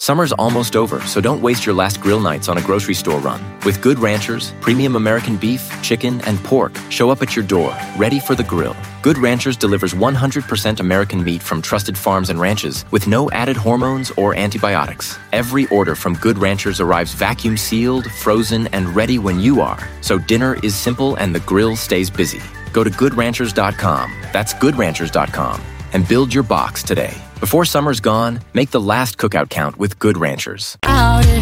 Summer's almost over, so don't waste your last grill nights on a grocery store run. With Good Ranchers, premium American beef, chicken, and pork show up at your door, ready for the grill. Good Ranchers delivers 100% American meat from trusted farms and ranches with no added hormones or antibiotics. Every order from Good Ranchers arrives vacuum sealed, frozen, and ready when you are. So dinner is simple and the grill stays busy. Go to GoodRanchers.com. That's GoodRanchers.com. And build your box today. Before summer's gone, make the last cookout count with Good Ranchers. Howdy,